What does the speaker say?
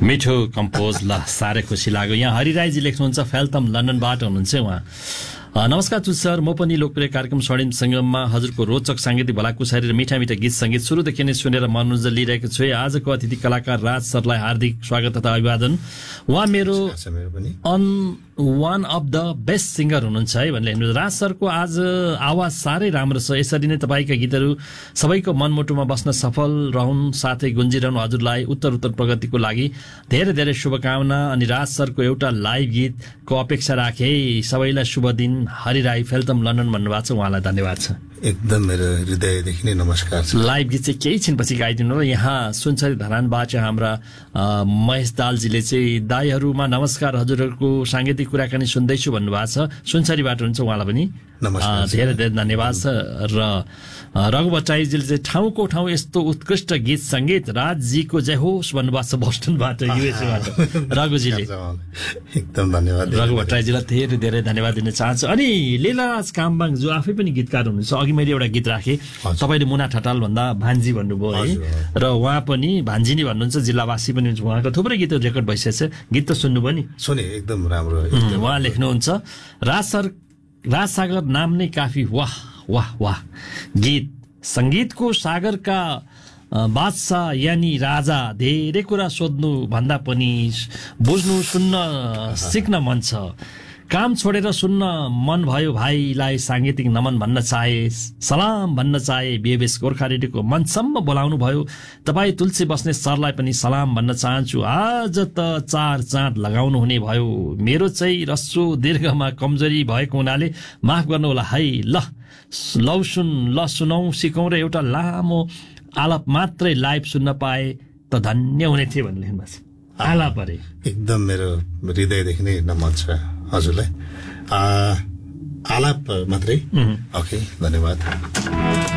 मिठो कम्पोज ल साह्रै खुसी लाग्यो। यहाँ हरिराईजी लेख्नुहुन्छ फेल्तम लन्डनबाट हुनुहुन्छ उहाँ। नमस्कार चुत सर, म पनि लोकप्रिय कार्यक्रम स्वर्णिम सङ्गममा हजुरको रोचक साङ्गीतिक भलाकुसारी र मिठा मिठा गीत सङ्गीत सुरुदेखि नै सुनेर मनोरञ्जन लिइरहेको छु। आजको अतिथि कलाकार राज सरलाई हार्दिक स्वागत तथा अभिवादन। उहाँ मेरो one of the best singer हुनुहुन्छ है भन्ने लेख्नुहुन्छ। राज सरको आज आवाज साह्रै राम्रो छ। यसरी नै तपाईँका गीतहरू सबैको मनमुटुमा बस्न सफल रहन्, साथै गुन्जिरहनु। हजुरलाई उत्तर प्रगतिको लागि धेरै धेरै शुभकामना। अनि राज सरको एउटा लाइभ गीतको अपेक्षा राखे। सबैलाई शुभ दिन। हरिराई फेल्तम लन्डन भन्नुभएको छ, उहाँलाई धन्यवाद छ। एकदम मेरो हृदयदेखि नै नमस्कार छ। लाइभ गीत चाहिँ केही छिनपछि गाइदिनु। यहाँ सुनसरी धरानबाट हाम्रा महेश दालजीले चाहिँ दाईहरूमा नमस्कार, हजुरहरूको साङ्गीतिक कुराकानी सुन्दैछु भन्नुभएको छ। सुनसरीबाट हुन्छ, उहाँलाई पनि धेरै धेरै धन्यवाद छ। र रघु भट्टराईजीले चाहिँ ठाउँको ठाउँ यस्तो उत्कृष्ट गीत सङ्गीत राजजीको जय होस् भन्नुभएको छ बोस्टनबाट, युएसएबाट रघुजीले। एकदम धन्यवाद रघु भट्टराईजीलाई धेरै धेरै धन्यवाद दिन चाहन्छु। अनि लीलाराज कामबाङ जो आफै पनि गीतकार हुनुहुन्छ, अघि मैले एउटा गीत राखेँ, तपाईँले मुना ठटाल भन्दा भान्जी भन्नुभयो है, र उहाँ पनि भान्जी नै भन्नुहुन्छ, जिल्लावासी पनि हुन्छ। उहाँको थुप्रै गीतहरू रेकर्ड भइसकेको छ, गीत त सुन्नु पनि सुने एकदम राम्रो। उहाँ लेख्नुहुन्छ राज सागर नाम नै काफी वाह वाह वाह। गीत सङ्गीतको सागरका बादशाह यानी राजा, धेरै कुरा सोध्नु भन्दा पनि बुझ्नु सुन्न सिक्न मन छ। काम छोडेर सुन्न मन भयो भाइलाई साङ्गीतिक नमन भन्न चाहे, सलाम भन्न चाहे। बेबेस गोर्खा रेडियोको मञ्चसम्म बोलाउनु भयो। तपाईँ तुलसी बस्ने सरलाई पनि सलाम भन्न चाहन्छु। आज त 4 चाँद लगाउनु हुने भयो। मेरो चाहिँ रस्सो दीर्घमा कमजोरी भएको हुनाले माफ गर्नु होला है। ल सुनौ सिकौँ र एउटा लामो आलाप मात्रै लाइभ सुन्न पाए त धन्य हुने थियो भन्ने लेख्नु भएको छ। आलाप अरे एकदम मेरो हृदयदेखि नै नमन छ हजुरलाई। आलाप मात्रै। ओके, धन्यवाद।